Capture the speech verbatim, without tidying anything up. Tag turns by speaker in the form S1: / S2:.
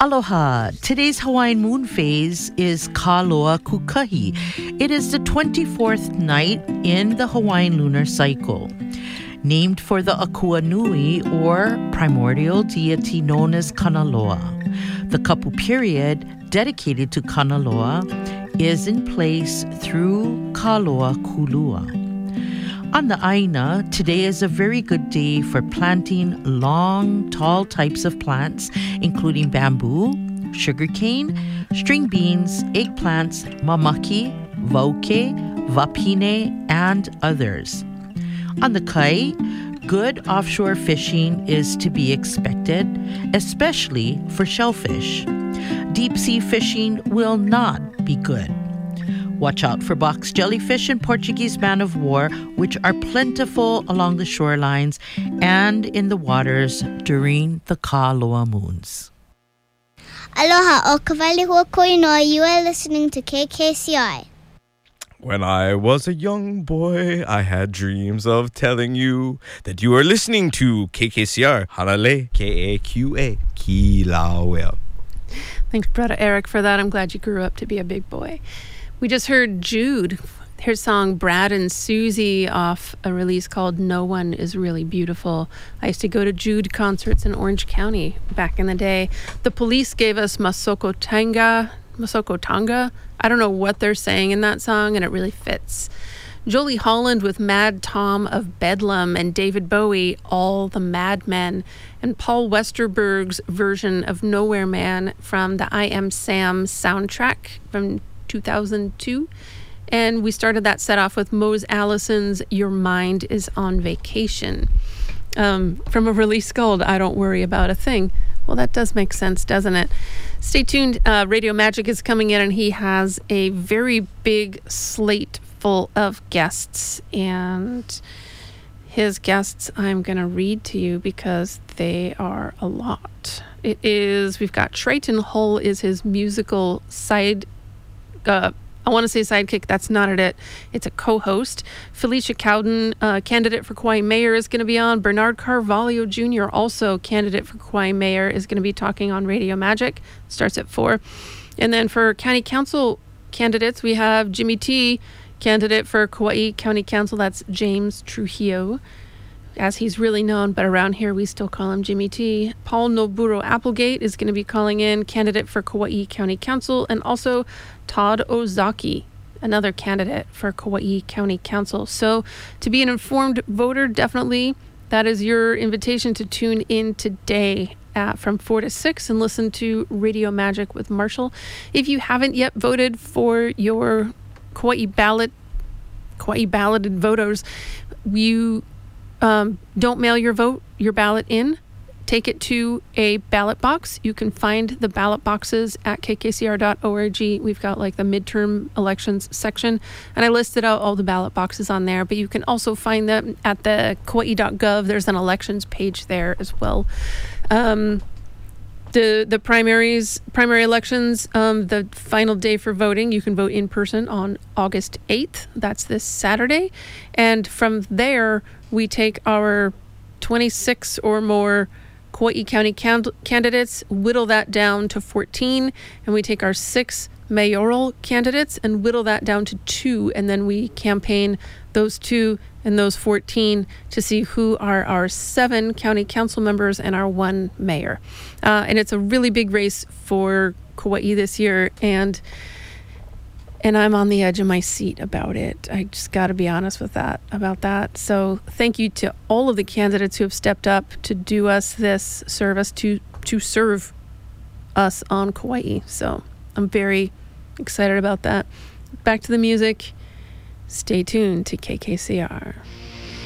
S1: Aloha. Today's Hawaiian moon phase is Ka Loa Kukahi. It is the twenty-fourth night in the Hawaiian lunar cycle. Named for the Akua Nui, or primordial deity known as Kanaloa. The kapu period, dedicated to Kanaloa, is in place through Ka Loa Kulua. On the Aina, today is a very good day for planting long, tall types of plants, including bamboo, sugarcane, string beans, eggplants, mamaki, vauke, vapine, and others. On the Kai, good offshore fishing is to be expected, especially for shellfish. Deep-sea fishing will not be good. Watch out for box jellyfish and Portuguese man-of-war, which are plentiful along the shorelines and in the waters during the Ka Loa moons.
S2: Aloha, o Kawalihua Koinoa, you are listening to K K C I.
S3: When I was a young boy, I had dreams of telling you that you are listening to K K C R, Hanalei, K A Q A, Kilauea.
S4: Thanks, brother Eric, for that. I'm glad you grew up to be a big boy. We just heard Jude, her song Brad and Susie off a release called No One Is Really Beautiful. I used to go to Jude concerts in Orange County back in the day. The Police gave us Masoko Tanga, Masoko Tanga. I don't know what they're saying in that song, and it really fits. Jolie Holland with Mad Tom of Bedlam, and David Bowie, All the Mad Men, and Paul Westerberg's version of Nowhere Man from the I Am Sam soundtrack from two thousand two. And we started that set off with Mose Allison's Your Mind is on Vacation, um, from a release called I Don't Worry About a Thing. Well, that does make sense, doesn't it? Stay tuned. Uh, Radio Magic is coming in, and he has a very big slate full of guests. And his guests I'm going to read to you because they are a lot. It is, we've got Triton Hull is his musical side Uh, I want to say sidekick. That's not it. It's a co-host. Felicia Cowden, uh, candidate for Kauai Mayor, is going to be on. Bernard Carvalho Junior, also candidate for Kauai Mayor, is going to be talking on Radio Magic. Starts at four. And then for County Council candidates, we have Jimmy T, candidate for Kauai County Council. That's James Trujillo, as he's really known, but around here we still call him Jimmy T. Paul Noburo Applegate is going to be calling in, candidate for Kauai County Council, and also Todd Ozaki, another candidate for Kauai County Council. So to be an informed voter, definitely that is your invitation to tune in today at, from four to six and listen to Radio Magic with Marshall. If you haven't yet voted for your Kauai ballot, Kauai balloted voters, you Um, don't mail your vote, your ballot in. Take it to a ballot box. You can find the ballot boxes at k k c r dot org. We've got like the midterm elections section, and I listed out all the ballot boxes on there, but you can also find them at the kauai dot gov. There's an elections page there as well. Um, the the primaries, primary elections, um, the final day for voting, you can vote in person on August eighth. That's this Saturday. And from there, we take our twenty-six or more Kauai County can- candidates, whittle that down to fourteen, and we take our six mayoral candidates and whittle that down to two, and then we campaign those two and those fourteen to see who are our seven county council members and our one mayor. Uh, and it's a really big race for Kauai this year, and and I'm on the edge of my seat about it. I just got to be honest with that, about that. So thank you to all of the candidates who have stepped up to do us this service, to to serve us on Kauai. So I'm very excited about that. Back to the music. Stay tuned to K K C R.